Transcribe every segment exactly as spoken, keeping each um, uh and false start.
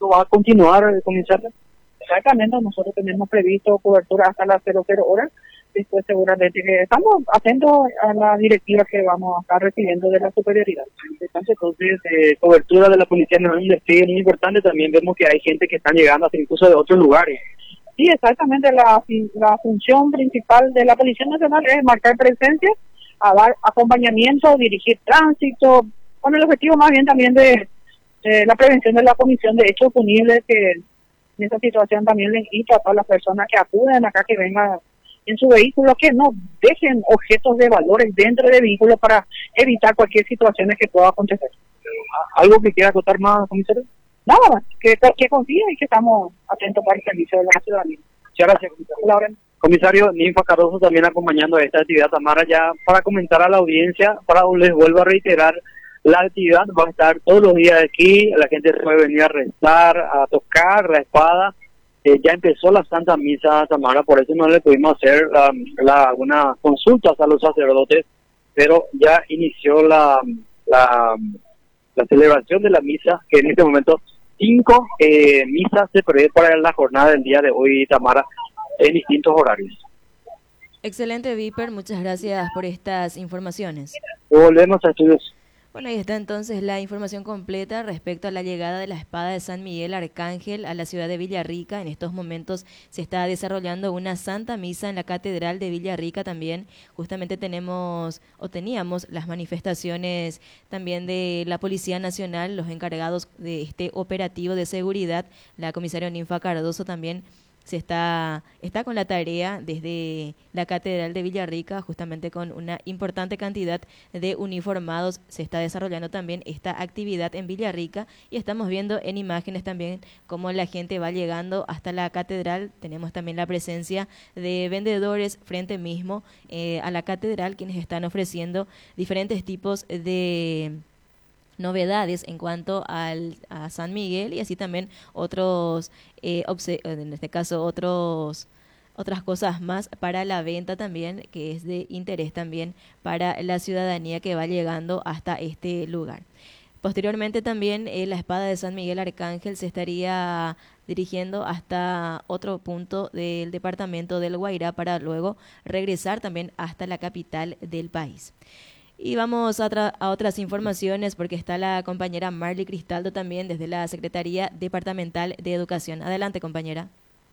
¿Esto va a continuar, comisario? Exactamente, nosotros tenemos previsto cobertura hasta las cero cero horas. Después seguramente que estamos atentos a las directivas que vamos a estar recibiendo de la superioridad. Entonces, eh, cobertura de la Policía no es un despliegue muy importante. También vemos que hay gente que están llegando hasta incluso de otros lugares. Sí, exactamente. La, la función principal de la Policía Nacional es marcar presencia, a dar acompañamiento, dirigir tránsito, con el objetivo más bien también de, de la prevención de la comisión de hechos punibles, que en esa situación también les invito a todas las personas que acuden acá, que vengan en su vehículo, que no dejen objetos de valores dentro del vehículo para evitar cualquier situación que pueda acontecer. ¿Algo que quiera acotar más, comisario? Nada más, que, que confíe y que estamos atentos para el servicio de la ciudadanía. Muchas gracias, comisario. Laura. Comisario Ninfa Cardoso también acompañando a esta actividad. Tamara, ya para comentar a la audiencia, para les vuelvo a reiterar, la actividad va a estar todos los días aquí, la gente puede venir a rezar, a tocar la espada. Eh, ya empezó la Santa Misa, Tamara, por eso no le pudimos hacer la, la, algunas consultas a los sacerdotes, pero ya inició la, la, la celebración de la misa, que en este momento cinco eh, misas se prevé para la jornada del día de hoy, Tamara, en distintos horarios. Excelente, Viper, muchas gracias por estas informaciones. Volvemos a estudios. Bueno, ahí está entonces la información completa respecto a la llegada de la espada de San Miguel Arcángel a la ciudad de Villarrica. En estos momentos se está desarrollando una Santa Misa en la Catedral de Villarrica también. Justamente tenemos o teníamos las manifestaciones también de la Policía Nacional, los encargados de este operativo de seguridad. La comisaria Ninfa Cardoso también se está, está con la tarea desde la Catedral de Villarrica, justamente con una importante cantidad de uniformados. Se está desarrollando también esta actividad en Villarrica y estamos viendo en imágenes también cómo la gente va llegando hasta la Catedral. Tenemos también la presencia de vendedores frente mismo eh, a la Catedral, quienes están ofreciendo diferentes tipos de novedades en cuanto al, a San Miguel y así también otros, eh, en este caso otros otras cosas más para la venta también, que es de interés también para la ciudadanía que va llegando hasta este lugar. Posteriormente también eh, la espada de San Miguel Arcángel se estaría dirigiendo hasta otro punto del departamento del Guairá para luego regresar también hasta la capital del país. Y vamos a, a otras informaciones porque está la compañera Marley Cristaldo también desde la Secretaría Departamental de Educación. Adelante, compañera.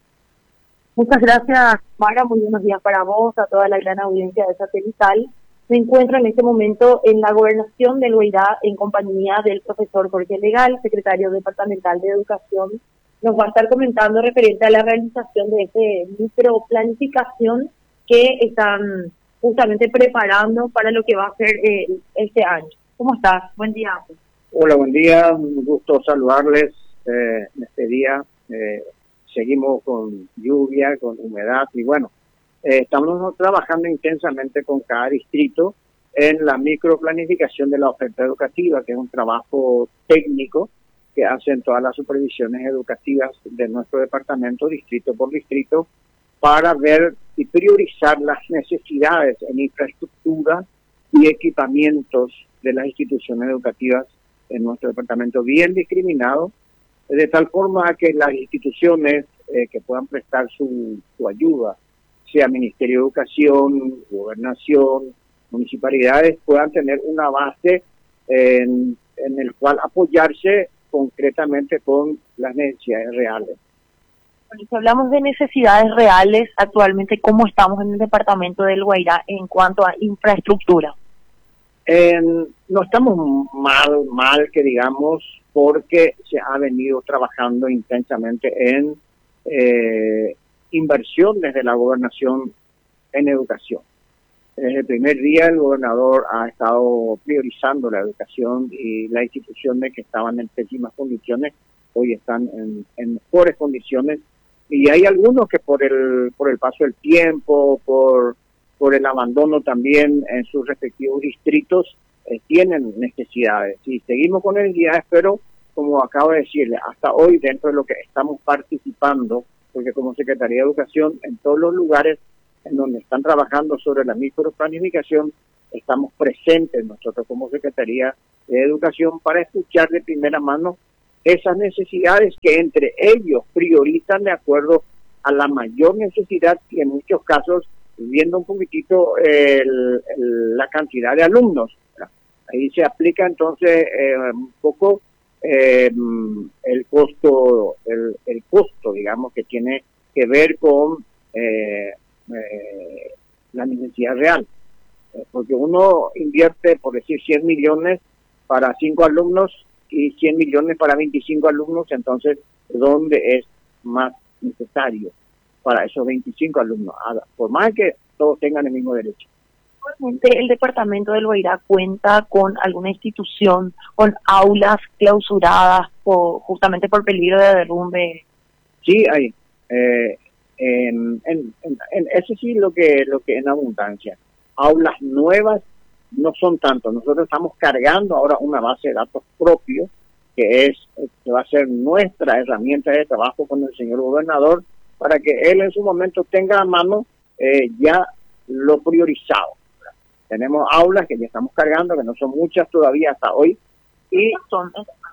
Muchas gracias, Mara. Muy buenos días para vos, a toda la gran audiencia de Satelital. Se encuentra en este momento en la gobernación del Guairá en compañía del profesor Jorge Legal, secretario departamental de Educación. Nos va a estar comentando referente a la realización de este microplanificación que están justamente preparando para lo que va a ser eh, este año. ¿Cómo estás? Buen día. Hola, buen día. Un gusto saludarles eh, en este día. Eh, seguimos con lluvia, con humedad y bueno, eh, estamos trabajando intensamente con cada distrito en la microplanificación de la oferta educativa, que es un trabajo técnico que hacen todas las supervisiones educativas de nuestro departamento, distrito por distrito, para ver y priorizar las necesidades en infraestructura y equipamientos de las instituciones educativas en nuestro departamento, bien discriminado, de tal forma que las instituciones eh, que puedan prestar su, su ayuda, sea Ministerio de Educación, Gobernación, municipalidades, puedan tener una base en, en el cual apoyarse concretamente con las necesidades reales. Bueno, si hablamos de necesidades reales, actualmente, ¿cómo estamos en el departamento del Guairá en cuanto a infraestructura? Eh, no estamos mal, mal que digamos, porque se ha venido trabajando intensamente en eh, inversión desde la gobernación en educación. Desde el primer día el gobernador ha estado priorizando la educación y las instituciones que estaban en pésimas condiciones hoy están en, en mejores condiciones. Y hay algunos que por el por el paso del tiempo, por por el abandono también en sus respectivos distritos, eh, tienen necesidades. Y seguimos con el guía, pero como acabo de decirle, hasta hoy dentro de lo que estamos participando, porque como Secretaría de Educación, en todos los lugares en donde están trabajando sobre la microplanificación, estamos presentes nosotros como Secretaría de Educación para escuchar de primera mano esas necesidades que entre ellos priorizan de acuerdo a la mayor necesidad y en muchos casos viendo un poquitito el, el, la cantidad de alumnos. Ahí se aplica entonces eh, un poco eh, el costo, el, el costo, digamos, que tiene que ver con eh, eh, la necesidad real. Eh, porque uno invierte, por decir, cien millones para cinco alumnos y cien millones para veinticinco alumnos, entonces, ¿dónde es más necesario para esos veinticinco alumnos? Por más que todos tengan el mismo derecho. ¿El departamento del Guairá cuenta con alguna institución, con aulas clausuradas por, justamente por peligro de derrumbe? Sí, hay. Eh, en, en, en, en, eso sí lo que, lo que en abundancia. Aulas nuevas no son tanto. Nosotros estamos cargando ahora una base de datos propio, que es que va a ser nuestra herramienta de trabajo con el señor gobernador, para que él en su momento tenga a mano eh, ya lo priorizado. Tenemos aulas que ya estamos cargando, que no son muchas todavía hasta hoy, y son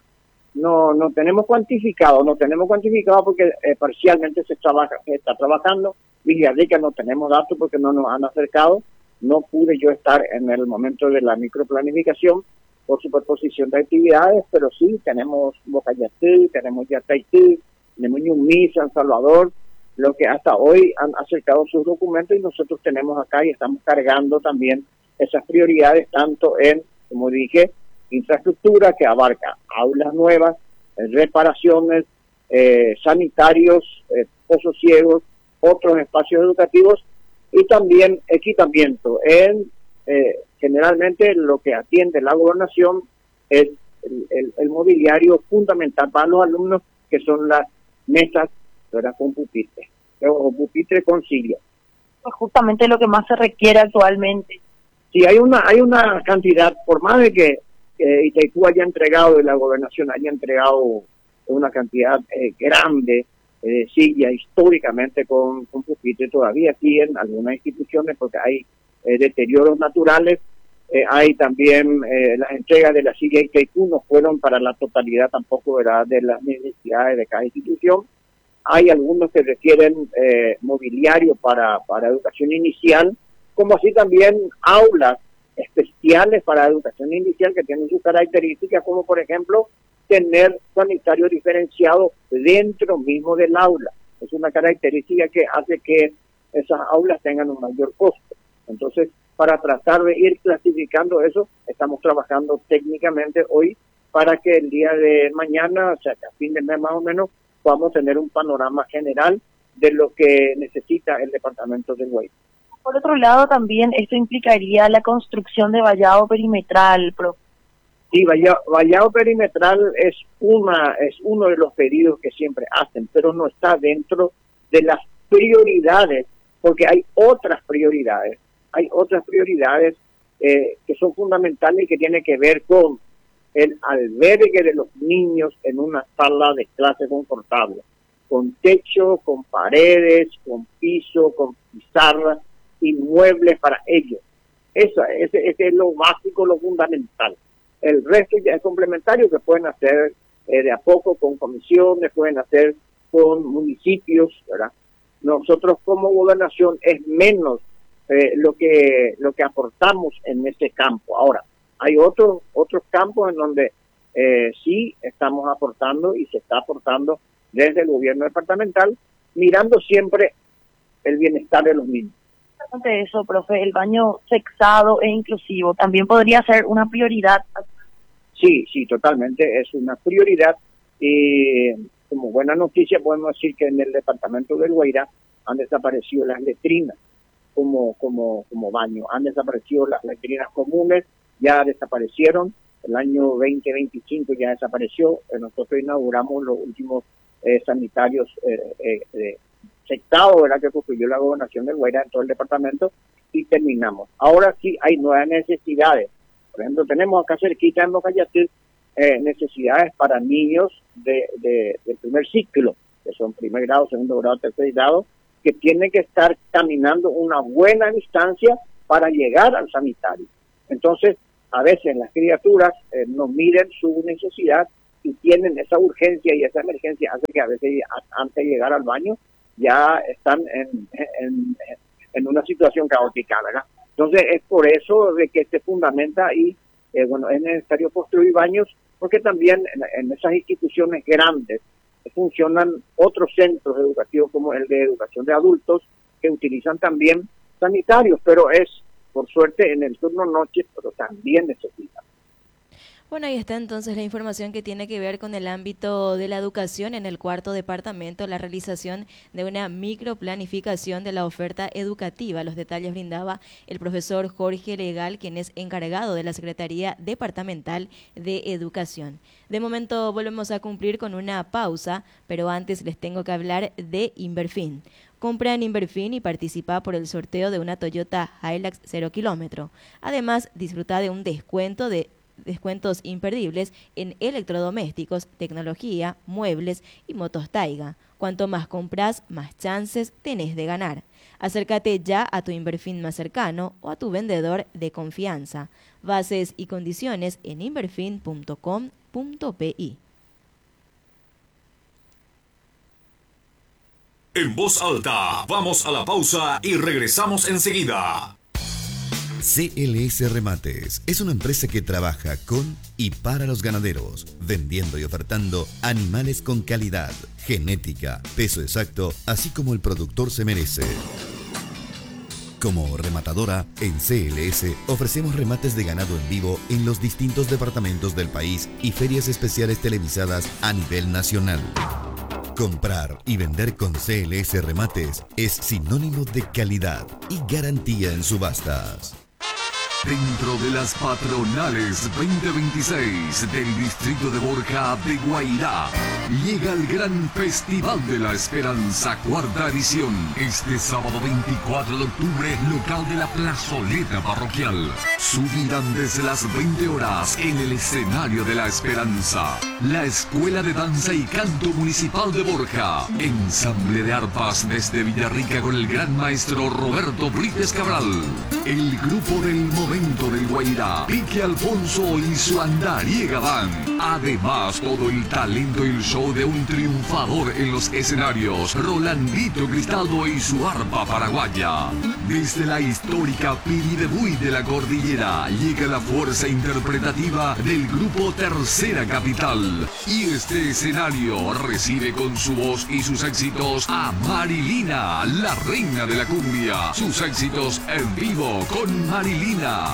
no no tenemos cuantificado, no tenemos cuantificado porque eh, parcialmente se trabaja, se está trabajando. Villarrica no tenemos datos porque no nos han acercado. No pude yo estar en el momento de la microplanificación por superposición de actividades, pero sí tenemos Bocayatí, tenemos Yataití, tenemos Ñumí, San Salvador, lo que hasta hoy han acercado sus documentos y nosotros tenemos acá y estamos cargando también esas prioridades tanto en, como dije, infraestructura que abarca aulas nuevas, eh, reparaciones, eh, sanitarios, eh, pozos ciegos, otros espacios educativos y también equipamiento. En eh, generalmente lo que atiende la gobernación es el, el, el mobiliario fundamental para los alumnos, que son las mesas, ¿verdad?, con pupitre, o pupitre con silla. Pues justamente lo que más se requiere actualmente. Sí, hay una hay una cantidad, por más de que eh, Itaipú haya entregado, y la gobernación haya entregado una cantidad eh, grande eh, de sillas históricamente con, con pupitre, todavía aquí en algunas instituciones, porque hay eh, deterioros naturales, eh, hay también eh, las entregas de la silla Itaipú no fueron para la totalidad tampoco, ¿verdad?, de las necesidades de cada institución. Hay algunos que requieren eh, mobiliario para, para educación inicial, como así también aulas especiales para educación inicial que tienen sus características, como por ejemplo tener sanitario diferenciado dentro mismo del aula. Es una característica que hace que esas aulas tengan un mayor costo. Entonces, para tratar de ir clasificando eso, estamos trabajando técnicamente hoy para que el día de mañana, o sea, que a fin de mes más o menos, podamos tener un panorama general de lo que necesita el departamento del Guairá. Por otro lado, también esto implicaría la construcción de vallado perimetral, profe. Sí, vallado, vallado perimetral es una es uno de los pedidos que siempre hacen, pero no está dentro de las prioridades, porque hay otras prioridades, hay otras prioridades eh, que son fundamentales y que tienen que ver con el albergue de los niños en una sala de clase confortable, con techo, con paredes, con piso, con pizarra, inmuebles para ellos. Eso, ese, ese es lo básico, lo fundamental. El resto ya es complementario, que pueden hacer eh, de a poco con comisiones, pueden hacer con municipios, ¿verdad? Nosotros como gobernación es menos eh, lo que lo que aportamos en ese campo. Ahora, hay otros otros campos en donde eh, sí estamos aportando y se está aportando desde el gobierno departamental, mirando siempre el bienestar de los niños. De eso, profe, el baño sexado e inclusivo también podría ser una prioridad. Sí, sí, totalmente, es una prioridad y como buena noticia podemos decir que en el departamento del Guairá han desaparecido las letrinas como como como baño, han desaparecido las letrinas comunes, ya desaparecieron, el año veinte veinticinco ya desapareció, nosotros inauguramos los últimos eh, sanitarios eh, eh, eh, sectado, ¿verdad?, que construyó la gobernación del Guairá en todo el departamento y terminamos. Ahora sí hay nuevas necesidades. Por ejemplo, tenemos acá cerquita en Bocayatí eh, necesidades para niños de, de, de primer ciclo, que son primer grado, segundo grado, tercer grado, que tienen que estar caminando una buena distancia para llegar al sanitario. Entonces, a veces las criaturas eh, no miden su necesidad y tienen esa urgencia y esa emergencia hace que a veces antes de llegar al baño ya están en, en, en una situación caótica, ¿verdad? Entonces es por eso de que se fundamenta y eh, bueno, es necesario construir baños, porque también en, en esas instituciones grandes funcionan otros centros educativos como el de educación de adultos que utilizan también sanitarios, pero es por suerte en el turno noche, pero también necesitan. Bueno, ahí está entonces la información que tiene que ver con el ámbito de la educación. En el cuarto departamento, la realización de una microplanificación de la oferta educativa. Los detalles brindaba el profesor Jorge Legal, quien es encargado de la Secretaría Departamental de Educación. De momento volvemos a cumplir con una pausa, pero antes les tengo que hablar de Inverfin. Compra en Inverfin y participa por el sorteo de una Toyota Hilux cero kilómetro. Además, disfruta de un descuento de descuentos imperdibles en electrodomésticos, tecnología, muebles y motos Taiga. Cuanto más compras, más chances tenés de ganar. Acércate ya a tu Inverfin más cercano o a tu vendedor de confianza. Bases y condiciones en inverfin punto com punto pi. En voz alta, vamos a la pausa y regresamos enseguida. C L S Remates es una empresa que trabaja con y para los ganaderos, vendiendo y ofertando animales con calidad, genética, peso exacto, así como el productor se merece. Como rematadora, en C L S ofrecemos remates de ganado en vivo en los distintos departamentos del país y ferias especiales televisadas a nivel nacional. Comprar y vender con C L S Remates es sinónimo de calidad y garantía en subastas. Dentro de las patronales veinte veintiséis del distrito de Borja de Guairá, llega el gran Festival de la Esperanza, cuarta edición, este sábado veinticuatro de octubre, local de la plazoleta parroquial. Subirán desde las veinte horas en el escenario de la Esperanza la Escuela de Danza y Canto Municipal de Borja, ensamble de arpas desde Villarrica con el gran maestro Roberto Brites Cabral, el grupo del momento del Guairá, Pique Alfonso y su Andariega Band. Además, todo el talento y el show de un triunfador en los escenarios, Rolandito Cristaldo y su arpa paraguaya. Desde la histórica Piridebuy de la Cordillera llega la fuerza interpretativa del grupo Tercera Capital. Y este escenario recibe con su voz y sus éxitos a Marilina, la reina de la cumbia. Sus éxitos en vivo con Marilina.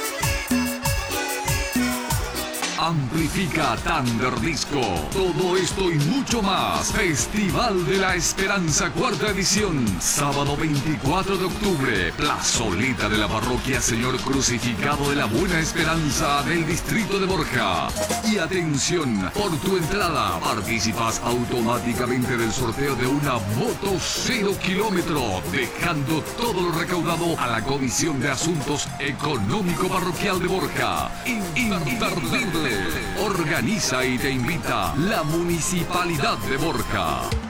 Amplifica Thunder Disco. Todo esto y mucho más. Festival de la Esperanza, cuarta edición. Sábado veinticuatro de octubre. Plazoleta de la parroquia Señor Crucificado de la Buena Esperanza del distrito de Borja. Y atención, por tu entrada participas automáticamente del sorteo de una moto cero kilómetro, dejando todo lo recaudado a la Comisión de Asuntos Económico Parroquial de Borja. Imperdible. Organiza y te invita la Municipalidad de Borja.